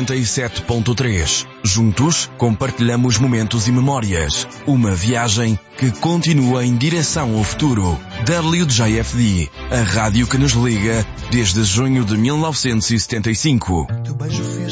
97.3. Juntos, compartilhamos momentos e memórias. Uma viagem que continua em direção ao futuro. WJFD, a rádio que nos liga desde junho de 1975.